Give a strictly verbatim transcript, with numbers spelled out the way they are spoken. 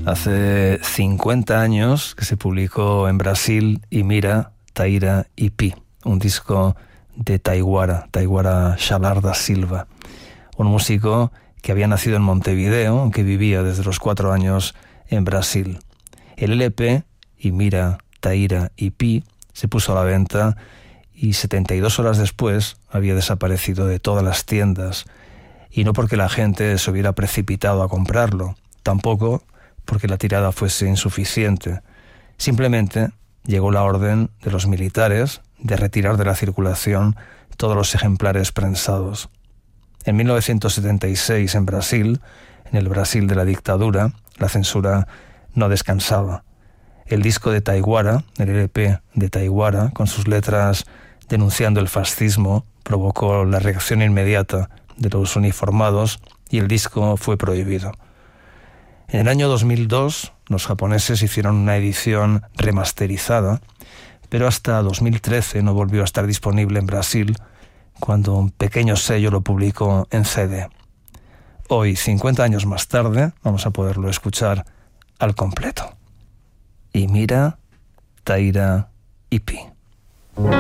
Hace cincuenta años que se publicó en Brasil Imira, Taira y Pi, un disco de Taiguara, Taiguara Xalar da Silva, un músico que había nacido en Montevideo, aunque vivía desde los cuatro años en Brasil. El L P, Imira, Taira y Pi, se puso a la venta y setenta y dos horas después había desaparecido de todas las tiendas, y no porque la gente se hubiera precipitado a comprarlo, tampoco porque la tirada fuese insuficiente. Simplemente llegó la orden de los militares de retirar de la circulación todos los ejemplares prensados. En mil novecientos setenta y seis, en Brasil, en el Brasil de la dictadura, la censura no descansaba. El disco de Taiguara, el L P de Taiguara, con sus letras denunciando el fascismo, provocó la reacción inmediata de los uniformados y el disco fue prohibido. En el año dos mil dos, los japoneses hicieron una edición remasterizada, pero hasta dos mil trece no volvió a estar disponible en Brasil, cuando un pequeño sello lo publicó en C D. Hoy, cincuenta años más tarde, vamos a poderlo escuchar al completo. Imira, Taira y Pi.